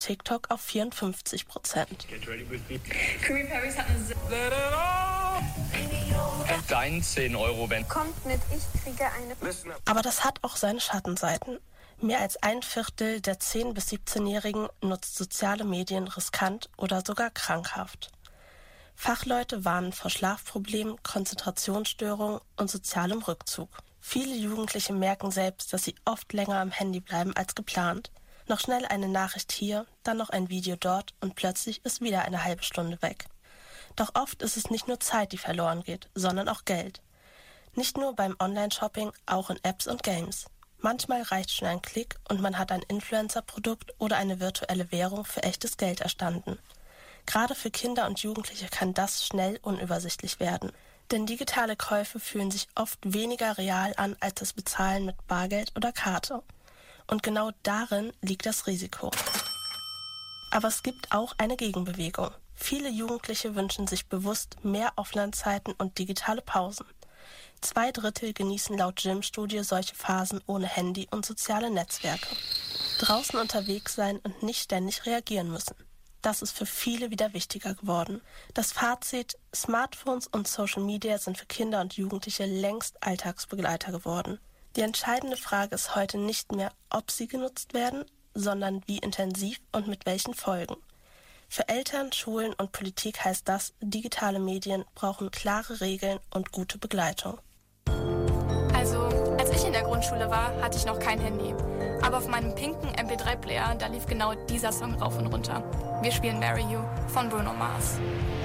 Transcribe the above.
TikTok auf 54%. Curry Paris hat Dein 10 Euro, wenn. Kommt mit, ich kriege eine. Aber das hat auch seine Schattenseiten. Mehr als ein Viertel der 10- bis 17-Jährigen nutzt soziale Medien riskant oder sogar krankhaft. Fachleute warnen vor Schlafproblemen, Konzentrationsstörungen und sozialem Rückzug. Viele Jugendliche merken selbst, dass sie oft länger am Handy bleiben als geplant. Noch schnell eine Nachricht hier, dann noch ein Video dort und plötzlich ist wieder eine halbe Stunde weg. Doch oft ist es nicht nur Zeit, die verloren geht, sondern auch Geld. Nicht nur beim Online-Shopping, auch in Apps und Games. Manchmal reicht schon ein Klick und man hat ein Influencer-Produkt oder eine virtuelle Währung für echtes Geld erstanden. Gerade für Kinder und Jugendliche kann das schnell unübersichtlich werden. Denn digitale Käufe fühlen sich oft weniger real an als das Bezahlen mit Bargeld oder Karte. Und genau darin liegt das Risiko. Aber es gibt auch eine Gegenbewegung. Viele Jugendliche wünschen sich bewusst mehr Offline-Zeiten und digitale Pausen. 2/3 genießen laut Gym-Studie solche Phasen ohne Handy und soziale Netzwerke. Draußen unterwegs sein und nicht ständig reagieren müssen. Das ist für viele wieder wichtiger geworden. Das Fazit: Smartphones und Social Media sind für Kinder und Jugendliche längst Alltagsbegleiter geworden. Die entscheidende Frage ist heute nicht mehr, ob sie genutzt werden, sondern wie intensiv und mit welchen Folgen. Für Eltern, Schulen und Politik heißt das, digitale Medien brauchen klare Regeln und gute Begleitung. Also, als ich in der Grundschule war, hatte ich noch kein Handy. Aber auf meinem pinken MP3-Player, da lief genau dieser Song rauf und runter. Wir spielen Marry You von Bruno Mars.